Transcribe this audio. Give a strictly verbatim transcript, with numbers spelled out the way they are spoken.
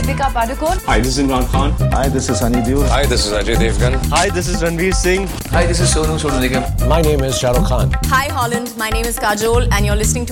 Deepika Padukone. Hi, this is Imran Khan. Hi, this is Sunny Deol. Hi, this is Ajay Devgan. Hi, this is Ranveer Singh. Hi, this is Sonu Sodu Nigam. My name is Shah Rukh Khan. Hi, Holland. My name is Kajol, and you're listening to